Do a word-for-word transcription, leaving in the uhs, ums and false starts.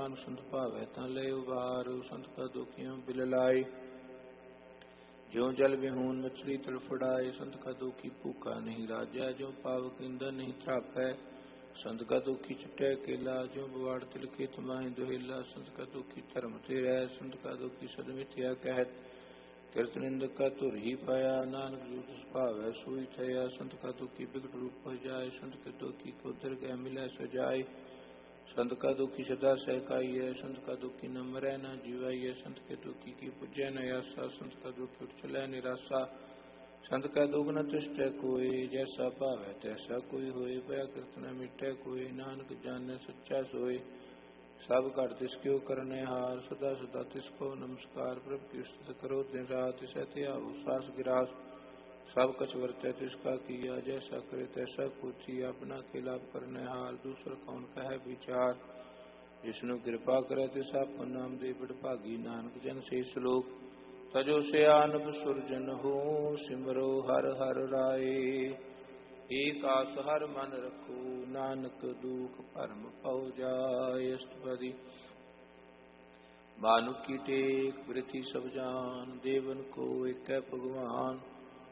पान संत भावै ता ले उबार। संत का दुखियों बिल लाई ज्यों जल विहून मछली तड़फड़ाए। संत का दुखी भूखा नहीं राजा ज्यों पावक ईंधन नहीं त्रापै। संत का दुखी छुटै केला ज्यों बवाड़ तिलके तमाहि दुहेला। संत का दुखी धर्म ते रह संत का दुखी सदमिथ्या कहत। कृत निंदक का तुर ही पाया नानक जूठ भावै सोई थया। संत का दुखी बिकट रूप हो जाए संत के दुखी को दरगह मिलै सजाए। संत का दुखी सदा सहकाई है संत का दुखी न मरै न जीवाई है। संत के दुखी की पूजै न आसा संत का दुखी उठ चलै निराशा। संत का दुख न तिष्ठै कोई जैसा भावै तैसा कोई होए। भया कृत न मिटै कोई नानक जानै सच्चा सोए। सब घट तिसको करने हार सदा सदा तिसको नमस्कार। प्रभु की स्तुति करो दिन रात तिसै त्यागो सास गिरास। सब कछ वर्तै तिसका किया जैसा करे तैसा कोची। अपना खेला करने हार दूसर कौन कहे विचार। जिसनु कृपा करे तिस आपन नाम दे बड़ भागी। नानक जन से श्लोक तजो से आनब सुरजन हो सिमरो हर हर राय। एक आस हर मन रखो नानक दुख भरम पौ जाय। अष्टपदी मानुख की टेक वृथि सब जान देवन को एक भगवान।